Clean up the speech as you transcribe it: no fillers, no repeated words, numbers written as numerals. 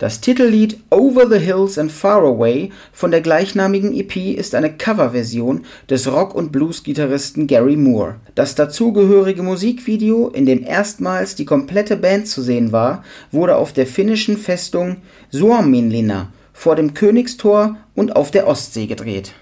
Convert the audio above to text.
Das Titellied Over the Hills and Far Away von der gleichnamigen EP ist eine Coverversion des Rock- und Blues-Gitarristen Gary Moore. Das dazugehörige Musikvideo, in dem erstmals die komplette Band zu sehen war, wurde auf der finnischen Festung Suomenlinna vor dem Königstor und auf der Ostsee gedreht.